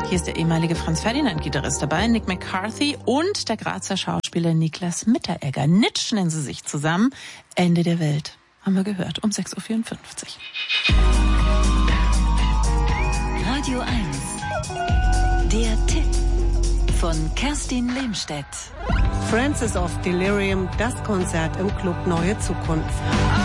Hier ist der ehemalige Franz-Ferdinand-Gitarrist dabei, Nick McCarthy, und der Grazer Schauspieler Niklas Mitteregger. Nitsch nennen sie sich zusammen. Ende der Welt, haben wir gehört, um 6.54 Uhr. Radio 1, der Tipp von Kerstin Lehmstedt. Francis of Delirium, das Konzert im Club Neue Zukunft.